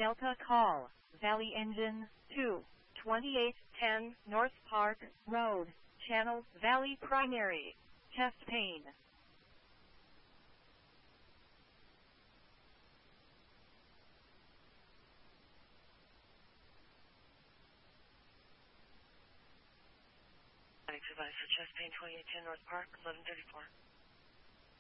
Delta call, Valley Engine 2, 2810 North Park Road, Channel Valley Primary, chest pain. Advice for chest pain, 2810 North Park, 1134.